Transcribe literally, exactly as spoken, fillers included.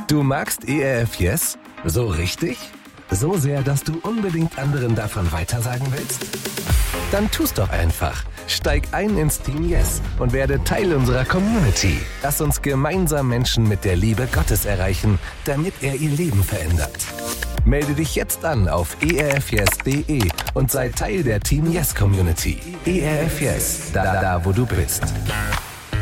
Du magst E R F Yes? So richtig? So sehr, dass du unbedingt anderen davon weitersagen willst? Dann tu's doch einfach. Steig ein ins Team Yes und werde Teil unserer Community. Lass uns gemeinsam Menschen mit der Liebe Gottes erreichen, damit er ihr Leben verändert. Melde dich jetzt an auf e r f yes punkt d e und sei Teil der Team Yes Community. E R F Yes, da, da wo du bist.